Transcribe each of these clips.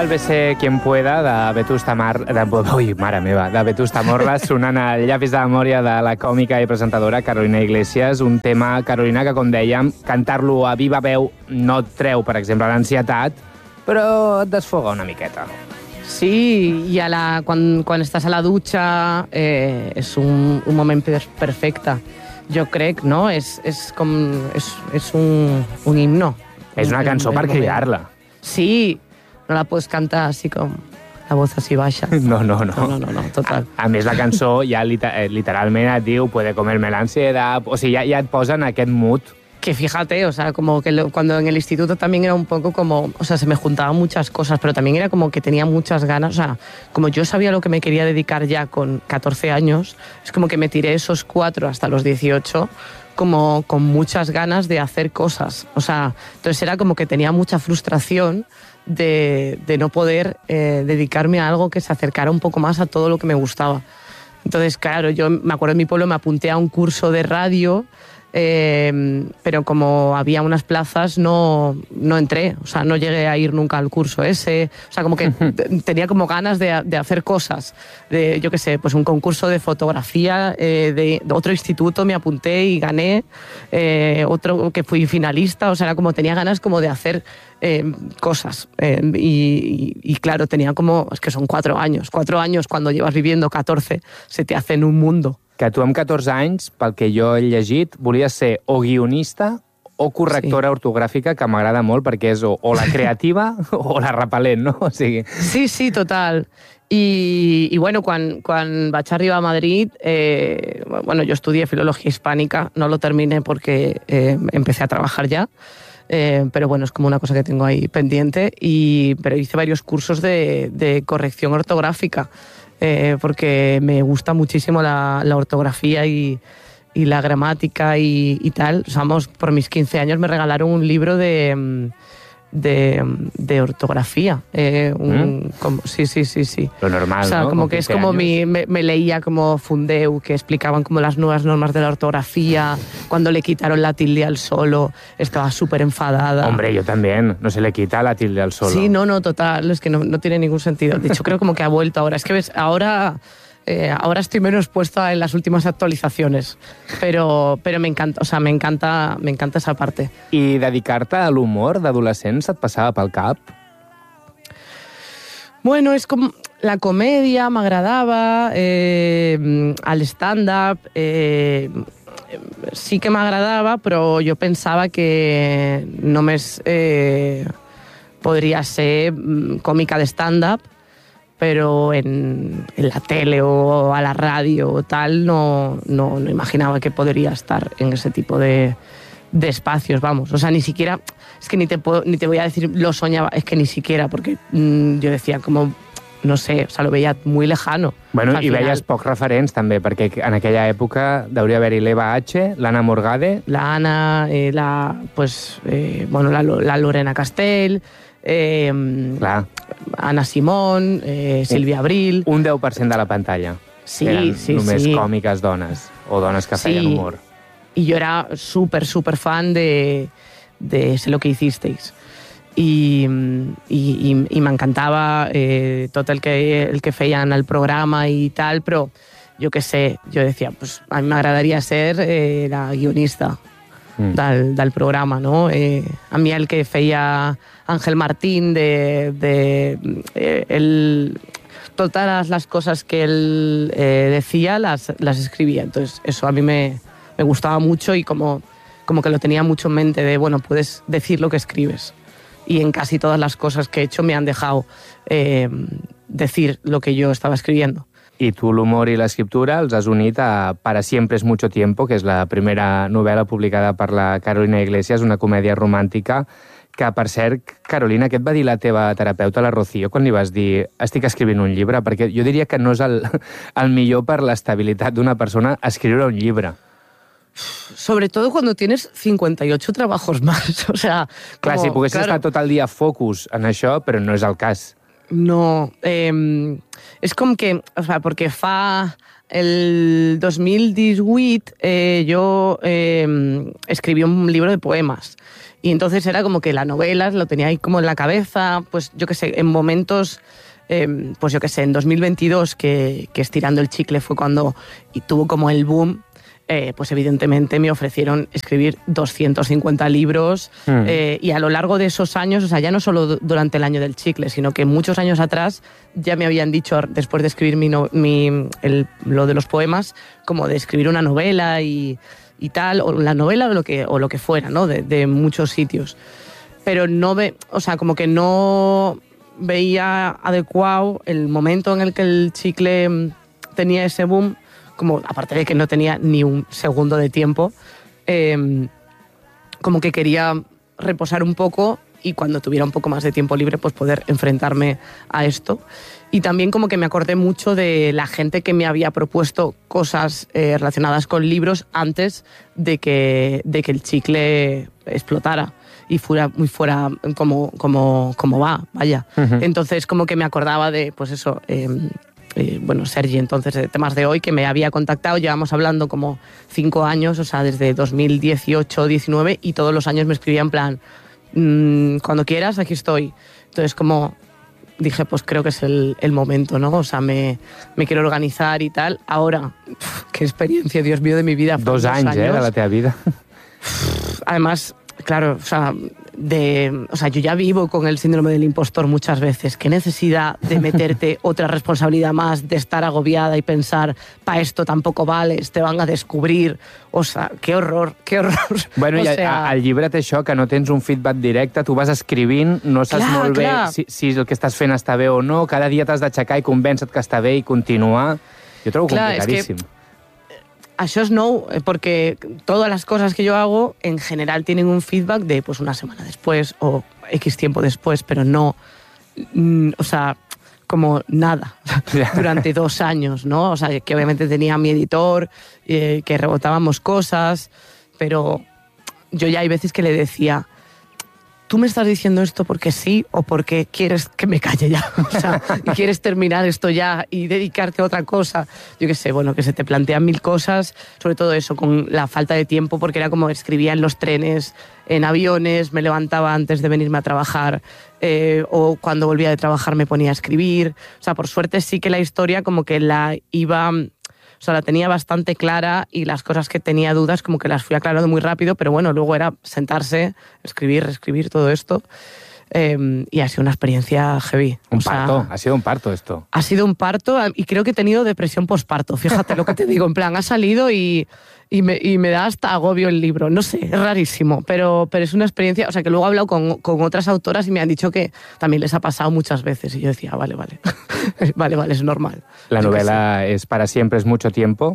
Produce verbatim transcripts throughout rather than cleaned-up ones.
Sálvese quien pueda, de Vetusta Mar... De... Ui, mare meva, de Vetusta Morla, sonant el llapis de memòria de la còmica i presentadora Carolina Iglesias, un tema, Carolina, que, com dèiem, cantar-lo a viva veu no et treu, per exemple, l'ansietat, però et desfoga una miqueta. Sí, i a la, quan, quan estàs a la dutxa eh, és un, un moment per, perfecte. Jo crec, no? És, és com... És, és un, un himno. És una cançó per cridar-la. Sí, no la pots cantar així com la voz així baixa. No, no, no. No, no, no, no total. A, a més, la cançó ja literalment et diu puede comerme la ansiedad, o sigui, ja, ja et posa en aquest mood. Que fíjate, o sea, como que lo, cuando en el instituto también era un poco como, o sea, se me juntaban muchas cosas, pero también era como que tenía muchas ganas, o sea, como yo sabía lo que me quería dedicar ya con catorce años, es como que me tiré esos cuatro hasta los dieciocho, como con muchas ganas de hacer cosas, o sea, entonces era como que tenía mucha frustración de, de no poder eh, dedicarme a algo que se acercara un poco más a todo lo que me gustaba. Entonces, claro, yo me acuerdo en mi pueblo me apunté a un curso de radio, Eh, pero como había unas plazas no, no entré, o sea, no llegué a ir nunca al curso ese, o sea, como que tenía como ganas de, de hacer cosas, de, yo qué sé, pues un concurso de fotografía eh, de, de otro instituto me apunté y gané, eh, otro que fui finalista, o sea, era como tenía ganas como de hacer eh, cosas eh, y, y, y claro, tenía como, es que son cuatro años, cuatro años cuando llevas viviendo catorce, se te hacen un mundo. Que tu amb catorze anys, pel que jo he llegit, volies ser o guionista o correctora sí. ortogràfica, que m'agrada molt perquè és o, o la creativa o la repel·lent, no? O sigui... Sí, sí, total. I, i bueno, quan, quan vaig arribar a Madrid, eh, bueno, yo estudié filología hispánica, no lo terminé porque eh, empecé a trabajar ya, eh, pero bueno, es como una cosa que tengo ahí pendiente, y, pero hice varios cursos de, de corrección ortográfica, Eh, porque me gusta muchísimo la, la ortografía y, y la gramática y, y tal. O sea, vamos, por mis quince años me regalaron un libro de, de, de ortografía. Eh, un, ¿Mm? como, sí, sí, sí, sí. Lo normal, o sea, ¿no? como que es como mi, me, me leía como Fundeu, que explicaban como las nuevas normas de la ortografía, cuando le quitaron la tilde al solo, estaba súper enfadada. Hombre, yo también, no se le quita la tilde al solo. Sí, no, no, total, es que no, no tiene ningún sentido. De hecho, creo como que ha vuelto ahora. Es que ves, ahora... Eh, ahora estoy menos puesta en las últimas actualizaciones, pero, pero me encanta, o sea, me encanta, me encanta esa parte. I dedicar-te a l'humor d'adolescents et passava pel cap? Bueno, es como la comedia m'agradava, eh, el stand-up eh, sí que m'agradava, però jo pensava que només eh, podria ser còmica de stand-up, pero en, en la tele o a la radio o tal, no, no, no imaginaba que podría estar en ese tipo de, de espacios, vamos. O sea, ni siquiera, es que ni te, puedo, ni te voy a decir lo soñaba, es que ni siquiera, porque mmm, yo decía como, no sé, o sea, lo veía muy lejano. Bueno, o sea, i final, veies pocs referents també, perquè en aquella època hauria d'haver-hi l'Eva H, l'Anna Morgade... La Ana, eh, la, pues, eh, bueno, la, la Lorena Castell... Eh, Clar. Anna Simón, eh, Sílvia Abril... Un deu per cent de la pantalla. Sí, Eren sí, només sí. còmiques dones, o dones que sí. feien humor. Y yo era súper, súper fan de, de Sé lo que hicisteis. I, i, i, i m'encantava eh, tot el que, el que feien al programa i tal, però jo què sé, jo decía, pues a mi m'agradaria ser eh, la guionista mm. del, del programa, no? Eh, a mi el que feia Ángel Martín de, de eh, el, todas las cosas que él eh, decía las, las escribía, entonces eso a mí me, me gustaba mucho y como, como que lo tenía mucho en mente de, bueno, puedes decir lo que escribes. Y en casi todas las cosas que he hecho me han dejado eh, decir lo que yo estaba escribiendo. I tu l'humor i l'escriptura els has unit a Para siempre es mucho tiempo, que és la primera novel·la publicada per la Carolina Iglesias, una comèdia romàntica que, per cert, Carolina, què et va dir la teva terapeuta, la Rocío, quan li vas dir estic escrivint un llibre? Perquè jo diria que no és el, el millor per l'estabilitat d'una persona escriure un llibre. Sobre todo cuando tienes cincuenta y ocho trabajos más, o sea... Clar, como, si poguessis claro, estar tot el dia focus en això, però no és el cas. No, eh, és com que, o sea, perquè fa el dos mil divuit eh, yo eh, escribí un libro de poemas y entonces era como que la novela lo tenía ahí como en la cabeza, pues yo qué sé, en momentos, eh, pues yo qué sé, en dos mil veintidós que, que Estirando el Chicle fue cuando y tuvo como el boom. Eh, pues evidentemente me ofrecieron escribir doscientos cincuenta libros mm. eh, y a lo largo de esos años, o sea, ya no solo durante el año del chicle, sino que muchos años atrás ya me habían dicho, después de escribir mi no, mi, el, lo de los poemas, como de escribir una novela y, y tal, o la novela o lo que, o lo que fuera, ¿no? De, de muchos sitios. Pero no ve, o sea, como que no veía adecuado el momento en el que el chicle tenía ese boom, como aparte de que no tenía ni un segundo de tiempo, eh, como que quería reposar un poco y cuando tuviera un poco más de tiempo libre pues poder enfrentarme a esto. Y también como que me acordé mucho de la gente que me había propuesto cosas eh, relacionadas con libros antes de que, de que el chicle explotara y fuera muy fuera como, como, como va, vaya. Uh-huh. Entonces como que me acordaba de, pues eso... Eh, Eh, bueno, Sergi, entonces, de Temas de Hoy, que me había contactado, llevamos hablando como cinco años, o sea, desde dos mil dieciocho diecinueve, y todos los años me escribía en plan, mmm, cuando quieras, aquí estoy. Entonces, como dije, pues creo que es el, el momento, ¿no? O sea, me, me quiero organizar y tal. Ahora, pf, qué experiencia, Dios mío, de mi vida. Dos, dos anys, años, eh, de la teva vida. Además, claro, o sea, de, o sea, yo ya vivo con el síndrome del impostor muchas veces. ¿Qué necesidad de meterte otra responsabilidad más, de estar agobiada y pensar, pa' esto tampoco vales, te van a descobrir? O sea, qué horror, qué horror. Bueno, o i sea... al llibre té això, que no tens un feedback directe, tu vas escrivint, no saps clar, molt clar. bé si, si el que estàs fent està bé o no, cada dia t'has d'aixecar i convèncer que està bé i continuar. Jo trobo clar, complicadíssim. És que... Això es nou, porque todas las cosas que yo hago en general tienen un feedback de pues una semana después o X tiempo después, pero no, mm, o sea, como nada, durante dos años, ¿no? O sea, que obviamente tenía mi editor, eh, que rebotábamos cosas, pero yo ya hay veces que le decía, ¿tú me estás diciendo esto porque sí o porque quieres que me calle ya? O sea, y quieres terminar esto ya y dedicarte a otra cosa. Yo qué sé, bueno, que se te plantean mil cosas, sobre todo eso, con la falta de tiempo, porque era como escribía en los trenes, en aviones, me levantaba antes de venirme a trabajar, eh, o cuando volvía de trabajar me ponía a escribir. O sea, por suerte sí que la historia como que la iba... O sea, la tenía bastante clara y las cosas que tenía dudas como que las fui aclarando muy rápido, pero bueno, luego era sentarse, escribir, reescribir todo esto. Eh, y ha sido una experiencia heavy. Un o parto, sea, ha sido un parto esto. Ha sido un parto y creo que he tenido depresión posparto, fíjate lo que te digo, en plan, ha salido y, y, me, y me da hasta agobio el libro, no sé, es rarísimo, pero, pero es una experiencia, o sea, que luego he hablado con, con otras autoras y me han dicho que también les ha pasado muchas veces y yo decía, vale, vale, vale, vale, es normal. La novel·la és para siempre, és mucho tiempo.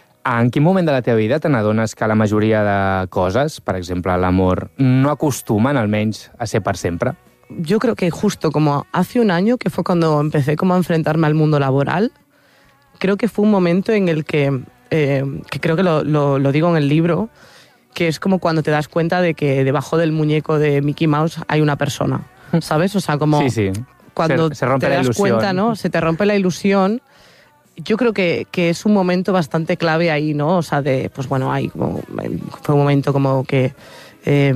En quin moment de la teva vida te n'adones que la majoria de coses, per exemple l'amor, no acostumen almenys a ser per sempre? Yo creo que justo como hace un año, que fue cuando empecé como a enfrentarme al mundo laboral, creo que fue un momento en el que, eh, que creo que lo, lo, lo digo en el libro, que es como cuando te das cuenta de que debajo del muñeco de Mickey Mouse hay una persona, ¿sabes? O sea, como sí, sí. cuando se, se rompe te la das ilusión. cuenta, ¿no? Se te rompe la ilusión. Yo creo que, que es un momento bastante clave ahí, ¿no? O sea, de, pues bueno, hay como, fue un momento como que eh,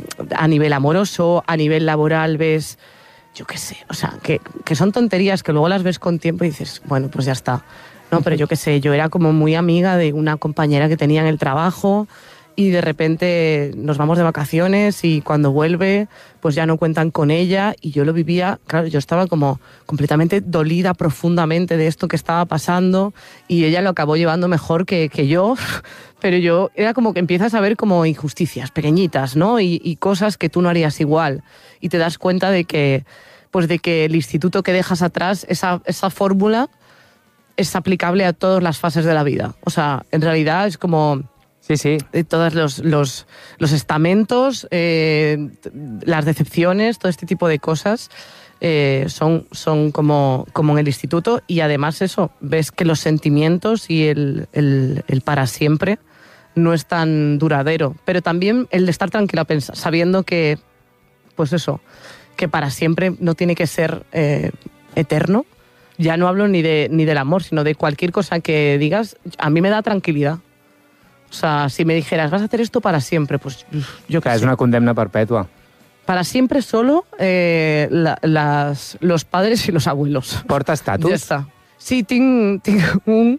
a nivel amoroso, a nivel laboral ves, yo qué sé, o sea, que, que son tonterías que luego las ves con tiempo y dices, bueno, pues ya está. No, pero yo qué sé, yo era como muy amiga de una compañera que tenía en el trabajo y de repente nos vamos de vacaciones y cuando vuelve pues ya no cuentan con ella y yo lo vivía, claro, yo estaba como completamente dolida profundamente de esto que estaba pasando y ella lo acabó llevando mejor que, que yo, pero yo era como que empiezas a ver como injusticias pequeñitas, ¿no? Y, y cosas que tú no harías igual y te das cuenta de que, pues de que el instituto que dejas atrás, esa, esa fórmula es aplicable a todas las fases de la vida. O sea, en realidad es como... Sí, sí. Todos los, los, los estamentos, eh, las decepciones, todo este tipo de cosas eh, son, son como, como en el instituto y además eso, ves que los sentimientos y el, el, el para siempre no es tan duradero, pero también el de estar tranquila sabiendo que, pues eso, que para siempre no tiene que ser... Eh, eterno. Ya no hablo ni, de, ni del amor, sino de cualquier cosa que digas, a mí me da tranquilidad. O sea, si me dijeras, vas a hacer esto para siempre, pues yo qué sé. Es una condemna perpètua. Para siempre solo eh, la, las, los padres y los abuelos. Portes tatus? Ja està. Sí, tinc, tinc un,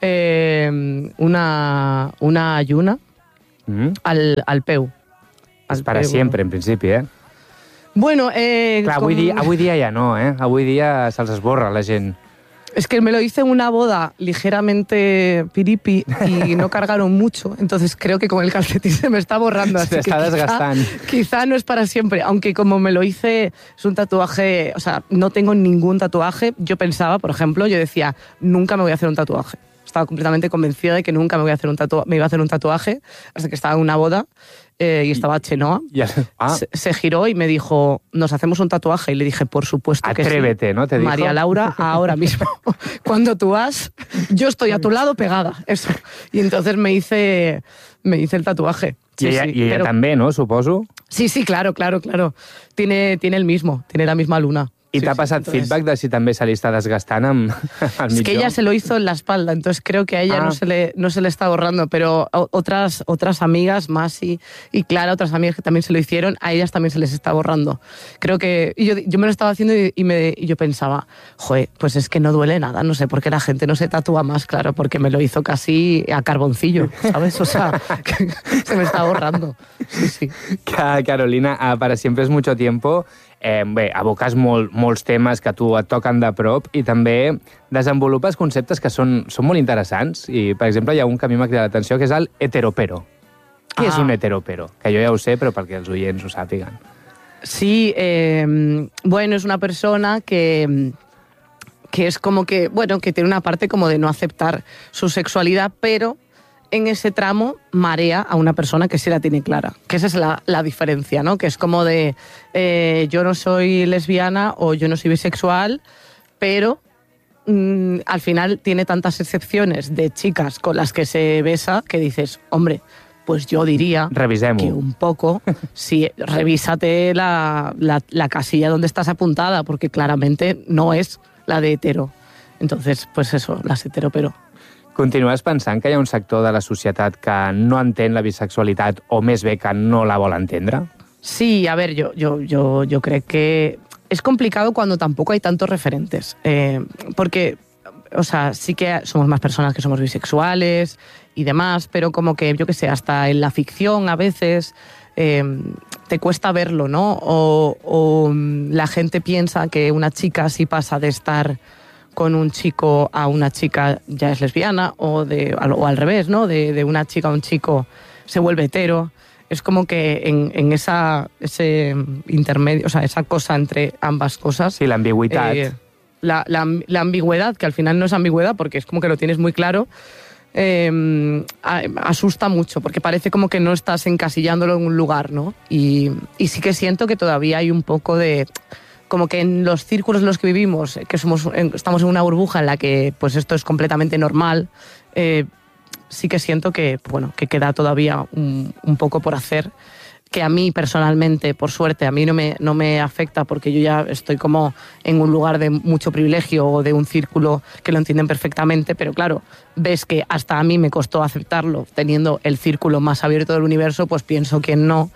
eh, una, una lluna mm. al, al peu. És para peu. Siempre, en principi, eh? Bueno, eh... Clar, avui, com... dia, avui dia ja no, eh? Avui dia se'ls esborra la gent. Es que me lo hice en una boda ligeramente piripi y no cargaron mucho, entonces creo que con el calcetín se me está borrando. Se así está que desgastando. Quizá, quizá no es para siempre, aunque como me lo hice, es un tatuaje, o sea, no tengo ningún tatuaje. Yo pensaba, por ejemplo, yo decía, nunca me voy a hacer un tatuaje. Estaba completamente convencida de que nunca me, voy a hacer un tatua- me iba a hacer un tatuaje hasta que estaba en una boda. Eh, y estaba Chenoa, ah. se, se giró y me dijo, nos hacemos un tatuaje. Y le dije, por supuesto que Atrévete, sí. ¿no? ¿Te dijo? María Laura, ahora mismo. Cuando tú vas, yo estoy a tu lado pegada. Eso. Y entonces me hice, me hice el tatuaje. Sí, y ella, sí, y ella pero... también, ¿no? Suposo. Sí, sí, claro, claro, claro. Tiene, tiene el mismo, tiene la misma luna. ¿Y sí, te ha sí, pasado entonces... feedback de si també se li està desgastant amb, al Es que ella se lo hizo en la espalda, entonces creo que a ella ah. no, se le, no se le está borrando, pero otras, otras amigas, Masi y Clara, otras amigas que también se lo hicieron, a ellas también se les está borrando. Creo que y yo, yo me lo estaba haciendo y, y, me, y yo pensaba, joder, pues es que no duele nada, no sé por qué la gente no se tatúa más, claro, porque me lo hizo casi a carboncillo, ¿sabes? O sea, que se me está borrando. Sí, sí. Carolina, para siempre es mucho tiempo. Eh, bé, aboques molt, molts temes que a tu et toquen de prop i també desenvolupes conceptes que són, són molt interessants i, per exemple, hi ha un que a mi m'ha cridat l'atenció que és el heteropero. Què ah. és un heteropero? Que jo ja ho sé, però perquè els oients ho sàpiguen. Sí, eh, bueno, es una persona que, que es como que, bueno, que tiene una parte como de no aceptar su sexualidad, pero en ese tramo marea a una persona que sí la tiene clara. Que esa es la, la diferencia, ¿no? Que es como de eh, yo no soy lesbiana o yo no soy bisexual, pero mmm, al final tiene tantas excepciones de chicas con las que se besa que dices, hombre, pues yo diría Revisemos. que un poco, sí, revísate la, la, la casilla donde estás apuntada, porque claramente no es la de hetero. Entonces, pues eso, las heteropero. Continues pensant que hi ha un sector de la societat que no entén la bisexualitat o més bé que no la vol entendre? Sí, a ver, yo, yo, yo, yo creo que es complicado cuando tampoco hay tantos referentes. Eh, porque, o sea, sí que somos más personas que somos bisexuales y demás, pero como que, yo qué sé, hasta en la ficción a veces eh, te cuesta verlo, ¿no? O, o la gente piensa que una chica sí pasa de estar con un chico a una chica ya es lesbiana, o, de, o al revés, ¿no? De, de una chica a un chico se vuelve hetero. Es como que en, en esa, ese intermedio, o sea, esa cosa entre ambas cosas. Sí, la ambigüedad. Eh, la, la, la ambigüedad, que al final no es ambigüedad porque es como que lo tienes muy claro, eh, asusta mucho porque parece como que no estás encasillándolo en un lugar, ¿no? Y, y sí que siento que todavía hay un poco de... como que en los círculos en los que vivimos, que somos, estamos en una burbuja en la que pues esto es completamente normal, eh, sí que siento que, bueno, que queda todavía un, un poco por hacer, que a mí personalmente, por suerte, a mí no me, no me afecta porque yo ya estoy como en un lugar de mucho privilegio o de un círculo que lo entienden perfectamente, pero claro, ves que hasta a mí me costó aceptarlo teniendo el círculo más abierto del universo, pues pienso que no.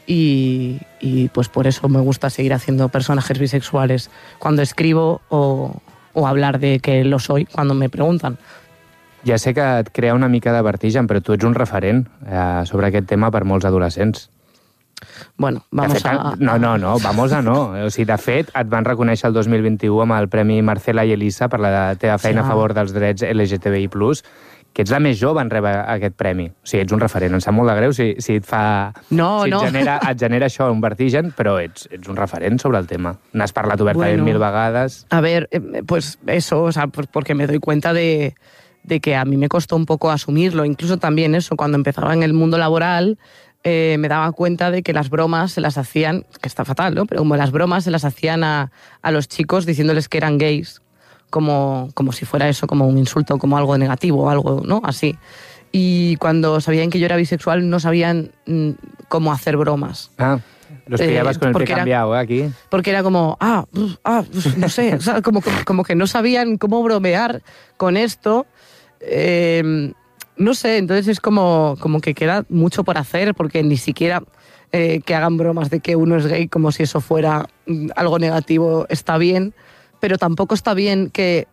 Y, y pues por eso me gusta seguir haciendo personajes bisexuales cuando escribo o, o hablar de que lo soy cuando me preguntan. Ja sé que et crea una mica de vertigen, però tu ets un referent eh, sobre aquest tema per molts adolescents. Bueno, vamos fet, a... No, no, no, vamos a no. O sigui, de fet, et van reconèixer el dos mil vint-i-u amb el Premi Marcela i Elisa per la teva feina sí, a favor dels drets L G T B I plus, que ets la més jove en rebre aquest premi. O sigui, ets un referent. Em sap molt de greu si, si et fa... No, si et no. Genera, et genera això, un vertigen, però ets, ets un referent sobre el tema. N'has parlat obertament bueno, mil vegades. A ver, pues eso, o sea, porque me doy cuenta de, de que a mí me costó un poco asumirlo. Incluso también eso, cuando empezaba en el mundo laboral, eh, me daba cuenta de que las bromas se las hacían, que está fatal, ¿no? Pero como las bromas se las hacían a, a los chicos diciéndoles que eran gays, Como, como si fuera eso, como un insulto, como algo negativo, algo, ¿no? Así. Y cuando sabían que yo era bisexual no sabían mmm, cómo hacer bromas. Ah, Los pillabas eh, con el pie cambiado, ¿eh? Aquí. Porque era como, ah, ah no sé, o sea, como, como, como que no sabían cómo bromear con esto. Eh, no sé, entonces es como, como que queda mucho por hacer, porque ni siquiera eh, que hagan bromas de que uno es gay como si eso fuera algo negativo está bien, pero tampoco está bien que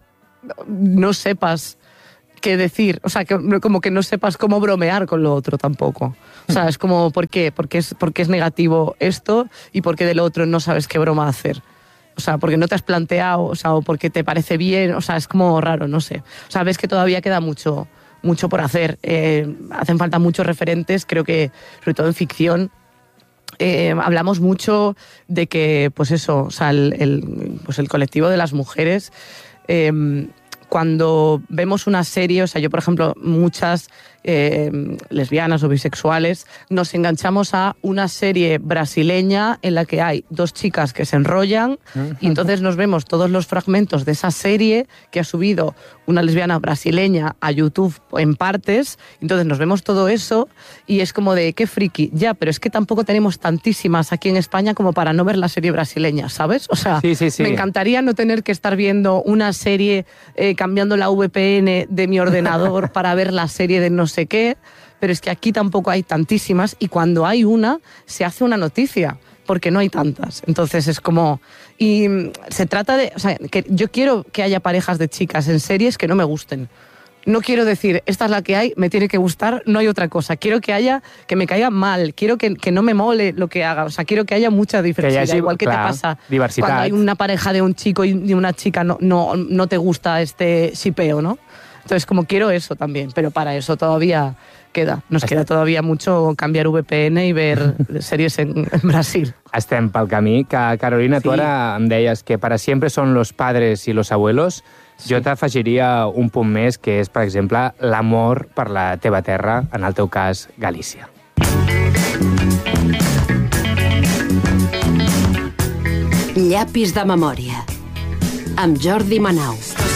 no sepas qué decir, o sea, que, como que no sepas cómo bromear con lo otro tampoco. O sea, es como, ¿por qué? Porque es, porque es negativo esto y porque del otro no sabes qué broma hacer. O sea, porque no te has planteado, o sea, o porque te parece bien, o sea, es como raro, no sé. O sea, ves que todavía queda mucho, mucho por hacer. Eh, hacen falta muchos referentes, creo que, sobre todo en ficción, eh, hablamos mucho de que, pues eso, o sea, el, el, pues el colectivo de las mujeres... Eh, cuando vemos una serie, o sea, yo, por ejemplo, muchas eh, lesbianas o bisexuales, nos enganchamos a una serie brasileña en la que hay dos chicas que se enrollan y entonces nos vemos todos los fragmentos de esa serie que ha subido una lesbiana brasileña a YouTube en partes, entonces nos vemos todo eso y es como de, qué friki, ya, pero es que tampoco tenemos tantísimas aquí en España como para no ver la serie brasileña, ¿sabes? O sea, sí, sí, sí. Me encantaría no tener que estar viendo una serie eh, cambiando la V P N de mi ordenador para ver la serie de no sé qué, pero es que aquí tampoco hay tantísimas y cuando hay una se hace una noticia porque no hay tantas. Entonces es como... Y se trata de... O sea, que yo quiero que haya parejas de chicas en series que no me gusten. No quiero decir, esta es la que hay, me tiene que gustar, no hay otra cosa. Quiero que haya, que me caiga mal, quiero que, que no me mole lo que haga. O sea, quiero que haya mucha diversidad. Que haya, igual que clar, te pasa diversidad. Cuando hay una pareja de un chico y de una chica, no, no, no te gusta este shipeo, ¿no? Entonces, como quiero eso también, pero para eso todavía queda. Nos queda todavía mucho cambiar V P N i ver sèries en, en Brasil. Estem pel camí. Que, Carolina, sí. Tu ara em deies que para siempre son los padres y los abuelos. Sí. Jo t'afegiria un punt més, que és, per exemple, l'amor per la teva terra, en el teu cas, Galícia. Llapis de memòria, amb Jordi Manau.